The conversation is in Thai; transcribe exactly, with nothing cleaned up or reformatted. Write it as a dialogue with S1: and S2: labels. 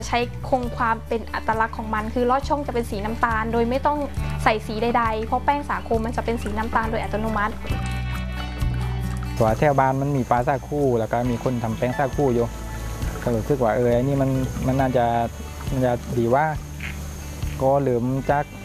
S1: ใช้คงความเป็นอัตลักษณ์ของมันคือลอดช่องจะเป็นสีน้ำตาลโดยไม่ต้องใส่สีใดๆเพราะแป้งสาคูมันจะเป็นสีน้ำตาลโดยอัตโนมัติ
S2: ตัวแถวบ้านมันมีปลาสาคูแล้วก็มีคนทำแป้งสาคูอยู่ก็รู้สึกว่าเอออันนี้มันมันน่าจะมันจะดีว่าก็เริ่มจาก